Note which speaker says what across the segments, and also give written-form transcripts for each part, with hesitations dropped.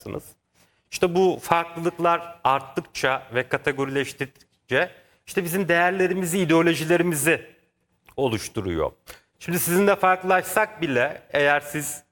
Speaker 1: İşte bu farklılıklar arttıkça ve kategorileştikçe işte bizim değerlerimizi, ideolojilerimizi oluşturuyor. Şimdi sizinle farklılaşsak bile eğer siz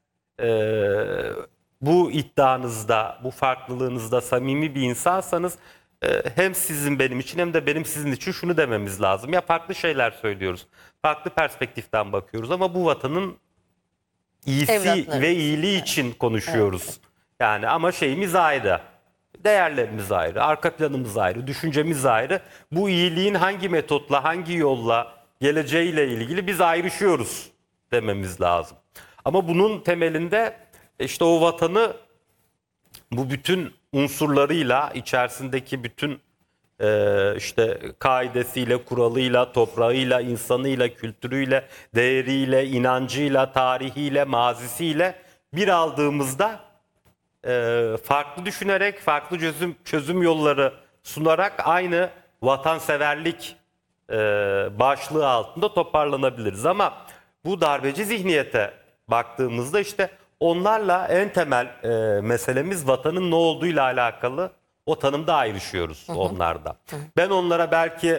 Speaker 1: bu iddianızda, bu farklılığınızda samimi bir insansanız hem sizin benim için hem de benim sizin için şunu dememiz lazım. Ya farklı şeyler söylüyoruz, farklı perspektiften bakıyoruz ama bu vatanın iyisi
Speaker 2: Evlatlarımız.
Speaker 1: ve iyiliği için konuşuyoruz.
Speaker 2: Evet.
Speaker 1: Yani ama şeyimiz ayrı. Değerlerimiz ayrı, arka planımız ayrı, düşüncemiz ayrı. Bu iyiliğin hangi metotla, hangi yolla geleceğiyle ilgili biz ayrışıyoruz dememiz lazım. Ama bunun temelinde işte o vatanı bu bütün unsurlarıyla, içerisindeki bütün işte kaidesiyle, kuralıyla, toprağıyla, insanıyla, kültürüyle, değeriyle, inancıyla, tarihiyle, mazisiyle bir aldığımızda farklı düşünerek, farklı çözüm yolları sunarak aynı vatanseverlik başlığı altında toparlanabiliriz. Ama bu darbeci zihniyete baktığımızda işte onlarla en temel meselemiz vatanın ne olduğuyla alakalı o tanımda ayrışıyoruz onlarda. Ben onlara belki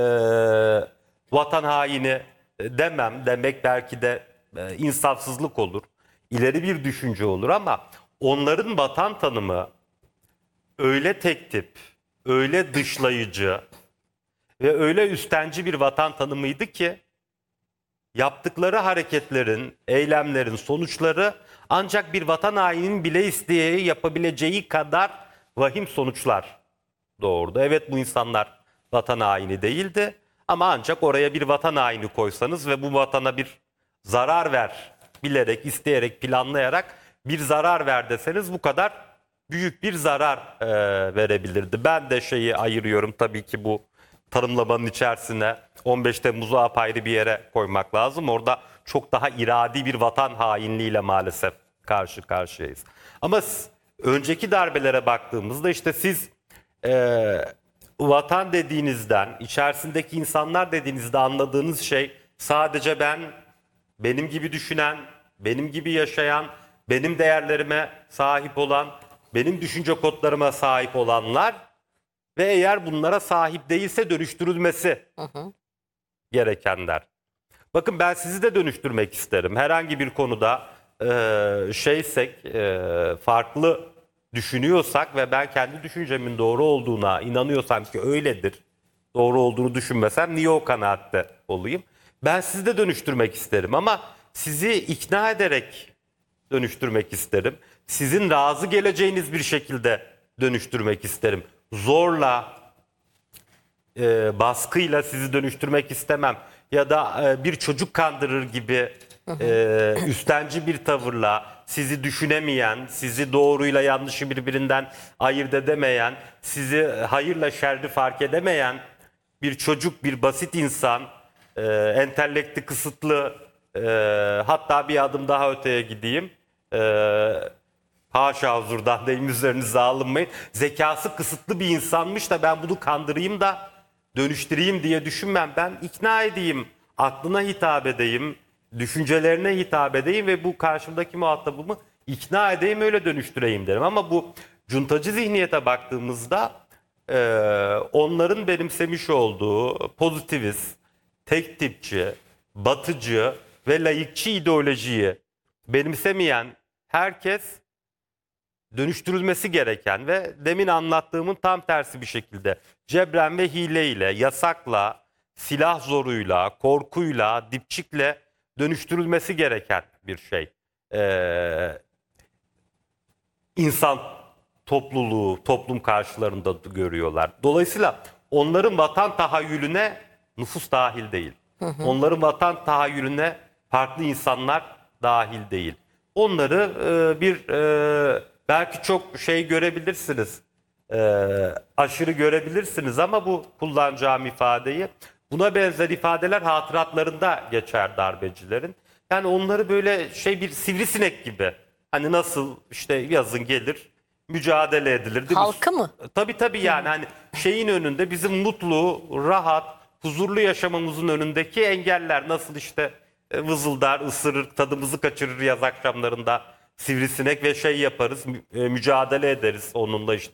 Speaker 1: vatan haini demek belki de insafsızlık olur, ileri bir düşünce olur ama onların vatan tanımı öyle tek tip, öyle dışlayıcı ve öyle üstenci bir vatan tanımıydı ki yaptıkları hareketlerin, eylemlerin sonuçları ancak bir vatan haininin bile isteyerek yapabileceği kadar vahim sonuçlar doğurdu. Evet bu insanlar vatan haini değildi ama ancak oraya bir vatan haini koysanız ve bu vatana bir zarar ver, bilerek, isteyerek, planlayarak bir zarar ver deseniz bu kadar büyük bir zarar verebilirdi. Ben de şeyi ayırıyorum tabii ki bu tanımlamanın içerisine 15 Temmuz'u apayrı bir yere koymak lazım. Orada çok daha iradi bir vatan hainliğiyle maalesef karşı karşıyayız. Ama önceki darbelere baktığımızda işte siz vatan dediğinizden, içerisindeki insanlar dediğinizde anladığınız şey sadece benim gibi düşünen, benim gibi yaşayan, benim değerlerime sahip olan, benim düşünce kodlarıma sahip olanlar ve eğer bunlara sahip değilse dönüştürülmesi gerekenler. Bakın ben sizi de dönüştürmek isterim. Herhangi bir konuda farklı düşünüyorsak ve ben kendi düşüncemin doğru olduğuna inanıyorsam ki öyledir. Doğru olduğunu düşünmesem niye o kanaatte olayım? Ben sizi de dönüştürmek isterim ama sizi ikna ederek dönüştürmek isterim. Sizin razı geleceğiniz bir şekilde dönüştürmek isterim. Zorla, baskıyla sizi dönüştürmek istemem. Ya da bir çocuk kandırır gibi üstenci bir tavırla sizi düşünemeyen, sizi doğruyla yanlışı birbirinden ayırt edemeyen, sizi hayırla şerri fark edemeyen bir çocuk, bir basit insan, entelektü kısıtlı, hatta bir adım daha öteye gideyim. Haşa huzurdan deyim üzerinize alınmayın. Zekası kısıtlı bir insanmış da ben bunu kandırayım da dönüştüreyim diye düşünmem. Ben ikna edeyim, aklına hitap edeyim, düşüncelerine hitap edeyim ve bu karşımdaki muhatabımı ikna edeyim öyle dönüştüreyim derim. Ama bu cuntacı zihniyete baktığımızda onların benimsemiş olduğu pozitivist, tek tipçi, batıcı ve laikçi ideolojiyi benimsemeyen herkes dönüştürülmesi gereken ve demin anlattığımın tam tersi bir şekilde cebren ve hileyle, yasakla, silah zoruyla, korkuyla, dipçikle dönüştürülmesi gereken bir şey. İnsan topluluğu, toplum karşılarında görüyorlar. Dolayısıyla onların vatan tahayyülüne nüfus dahil değil. Onların vatan tahayyülüne farklı insanlar dahil değil. Onları belki çok şey görebilirsiniz, aşırı görebilirsiniz ama bu kullanacağım ifadeyi, buna benzer ifadeler hatıratlarında geçer darbecilerin. Yani onları böyle bir sivrisinek gibi, hani nasıl işte yazın gelir, mücadele edilirdi.
Speaker 2: Halkı mı?
Speaker 1: Tabii yani hani şeyin önünde bizim mutlu, rahat, huzurlu yaşamamızın önündeki engeller nasıl işte vızıldar, ısırır, tadımızı kaçırır yaz akşamlarında sivrisinek ve şey yaparız, mücadele ederiz onunla işte.